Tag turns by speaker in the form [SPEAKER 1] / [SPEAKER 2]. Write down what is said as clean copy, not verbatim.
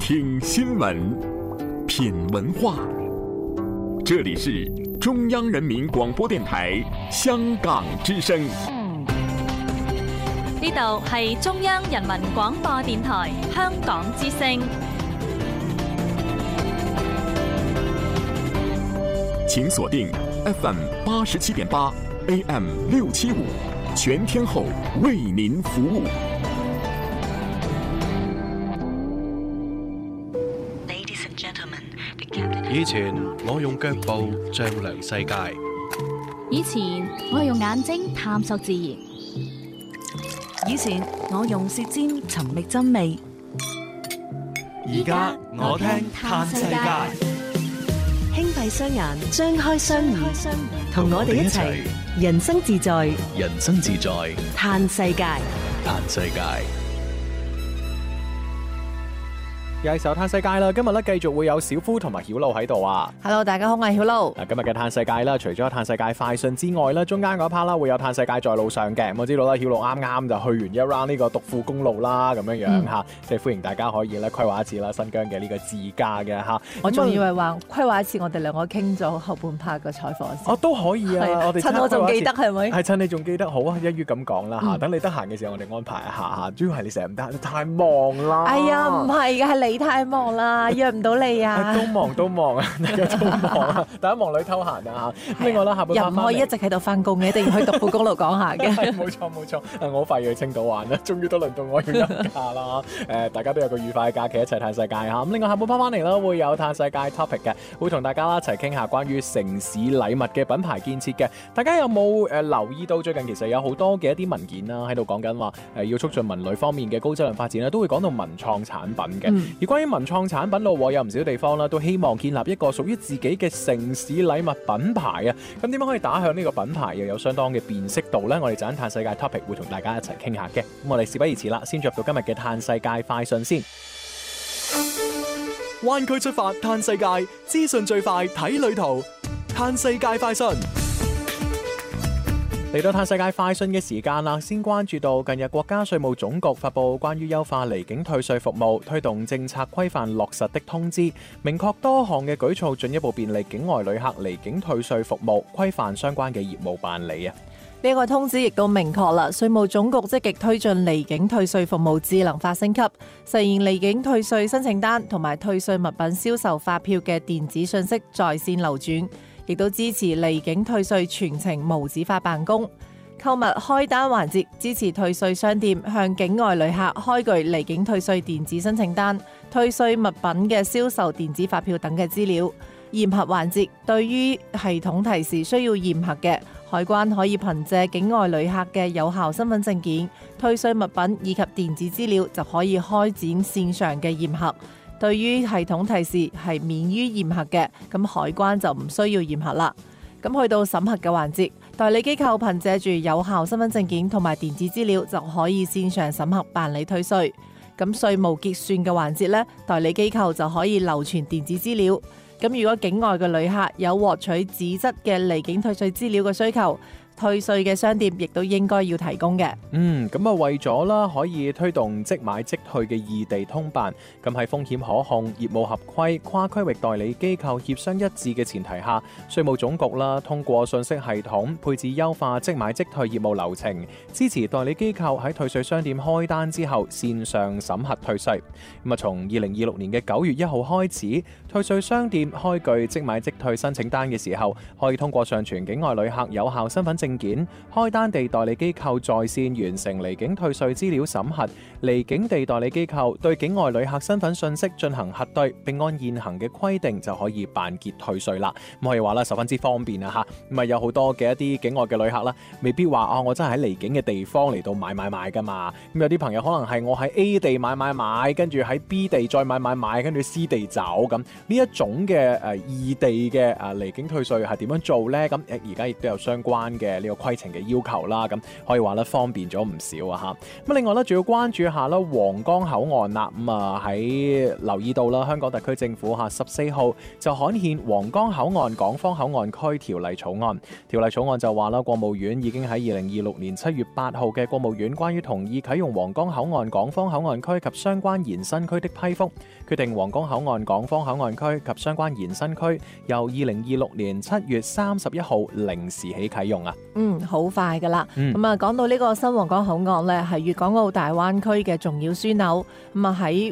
[SPEAKER 1] 听新闻，品文化。这里是中央人民廣播電台香港之聲。
[SPEAKER 2] 呢度係中央人民廣播電台香港之聲。
[SPEAKER 1] 請鎖定 FM 87.8 AM 675，全天候為您服務。
[SPEAKER 3] 以前我用腳步丈量世界，
[SPEAKER 4] 以前我用眼睛探索自然，
[SPEAKER 5] 以前我用舌尖尋覓真味，
[SPEAKER 3] 而家我聽嘆世界。
[SPEAKER 5] 輕閉雙眼，張開雙耳，同我哋一齊人生自在，
[SPEAKER 3] 人生自在，
[SPEAKER 5] 嘆世界，
[SPEAKER 3] 嘆世界。
[SPEAKER 6] 又係時候嘆世界啦！今日咧繼續會有小夫同埋曉露喺度啊
[SPEAKER 7] Hello， 大家好，我係曉露。
[SPEAKER 6] 今日嘅嘆世界啦，除咗嘆世界快訊之外啦，中間嗰一 part 啦會有嘆世界在路上嘅。我知道啦，曉露啱啱就去完一 round 呢個獨富公路啦，咁樣樣吓，即係歡迎大家可以咧規劃一次啦，新疆嘅呢個自駕嘅吓。
[SPEAKER 7] 我仲以為話規劃一次，我哋兩個傾咗後半 part 嘅採訪先。
[SPEAKER 6] 都可以啊，我哋
[SPEAKER 7] 趁我仲記得係咪？
[SPEAKER 6] 係趁你仲記得好啊，一於咁講啦吓。等你得閒嘅時候，我哋安排一下吓。主要係你成日唔得閒，太忙啦。
[SPEAKER 7] 哎呀，唔係嘅，係你太忙啦。約唔到你啊！
[SPEAKER 6] 都忙啊，大家都忙啊，大家忙裏偷閒啊嚇。另外啦，下半 part
[SPEAKER 7] 又唔可以一直喺度翻工嘅，一定要去獨富公路講下嘅。
[SPEAKER 6] 冇錯，我好快要去青島玩啦，終於都輪到我要休假啦。大家都有個愉快嘅假期，一齊嘆世界嚇。咁另外下半 part 翻嚟啦，會有嘆世界 topic 嘅，會同大家一齊傾下關於城市禮物嘅品牌建設嘅。大家有冇留意到最近其實有好多嘅一啲文件啦，喺度講緊話要促進文旅方面嘅高質量發展咧，都會講到文創產品嘅。而關於文創產品咯，有唔少地方啦，都希望建立一個屬於自己嘅城市禮物品牌啊！咁點樣可以打響呢個品牌又有相當嘅辨識度呢？我哋就喺嘆世界 topic 會同大家一齊傾下嘅。咁我哋事不宜遲啦，先進入到今日嘅嘆世界快訊先。灣區出發嘆世界，資訊最快睇旅途，嘆世界快訊。嚟到嘆世界快訊嘅時間啦，先關注到近日國家稅務總局發布關於優化離境退稅服務、推動政策規範落實的通知，明確多項嘅舉措，進一步便利境外旅客離境退稅服務，規範相關嘅業務辦理啊。
[SPEAKER 7] 呢個通知亦都明確啦，稅務總局積極推進離境退稅服務智能化升級，實現離境退稅申請單同埋退稅物品銷售發票嘅電子信息在線流轉。亦都支持離境退稅全程無紙化辦公，購物開單環節支持退稅商店向境外旅客開具離境退稅電子申請單、退稅物品嘅銷售電子發票等嘅資料。驗核環節對於系統提示需要驗核嘅，海關可以憑借境外旅客嘅有效身份證件、退稅物品以及電子資料就可以開展線上嘅驗核。對於系統提示係免於驗核嘅，咁海關就唔需要驗核啦。咁去到審核嘅環節，代理機構憑借住有效身份證件同埋電子資料就可以線上審核辦理退稅。咁稅務結算嘅環節呢，代理機構就可以流傳電子資料。咁如果境外嘅旅客有獲取紙質嘅離境退稅資料嘅需求，退稅嘅商店亦都應該要提供嘅。
[SPEAKER 6] 咁為咗啦可以推動即買即退嘅異地通辦，咁喺風險可控、業務合規、跨區域代理機構協商一致嘅前提下，稅務總局啦通過信息系統配置優化即買即退業務流程，支持代理機構喺退稅商店開單之後線上審核退稅。咁從2026年嘅9月1號開始，退稅商店開具即買即退申請單嘅時候，可以通過上傳境外旅客有效身份證件，開單地代理機構在線完成離境退稅資料審核，離境地代理機構對境外旅客身份信息進行核對，並按現行嘅規定就可以辦結退稅啦。咁可以話啦，十分之方便啊吓。咁有好多嘅一啲境外嘅旅客啦，未必話我真係喺離境嘅地方嚟到買噶嘛。咁有啲朋友可能係我喺 A 地買，跟住喺 B 地再買，跟住 C 地走咁。呢一種嘅異地嘅離境退稅係點樣做呢？咁而家亦都有相關嘅嘅呢個規程嘅要求啦，咁可以話咧方便咗唔少啊嚇。咁另外咧，仲要關注下啦皇崗口岸啦，咁啊喺留意到啦，香港特區政府14號就刊憲皇崗口岸港方口岸區條例草案。條例草案就話啦，國務院已經喺2026年7月8號嘅國務院關於同意啟用皇崗口岸港方口岸區及相關延伸區的批覆，決定皇崗口岸港方口岸區及相關延伸區由2026年7月31號零時起啟用啊。
[SPEAKER 7] 好快噶啦。咁啊，講到呢個新皇崗口岸呢，係粵港澳大灣區嘅重要樞紐。咁啊喺